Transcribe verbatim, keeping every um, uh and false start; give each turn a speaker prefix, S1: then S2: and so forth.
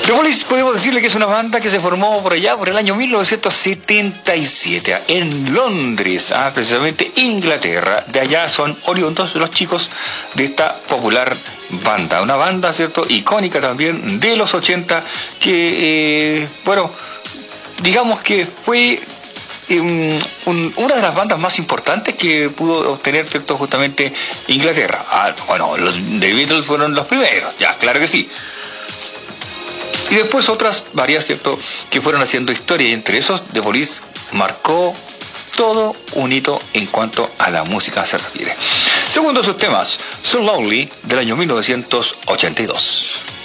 S1: The Police podemos decirle que es una banda que se formó por allá, por el año mil novecientos setenta y siete, en Londres, ah, precisamente Inglaterra. De allá son oriundos los chicos de esta popular banda. Una banda, ¿cierto?, icónica también de los ochenta, que, eh, bueno, digamos que fue Un, un, una de las bandas más importantes que pudo obtener, ¿cierto?, justamente Inglaterra. Ah, bueno, los The Beatles fueron los primeros, ya, claro que sí. Y después otras varias, ¿cierto?, que fueron haciendo historia, y entre esos The Police marcó todo un hito en cuanto a la música se refiere. Segundo de sus temas, So Lonely, del año mil novecientos ochenta y dos.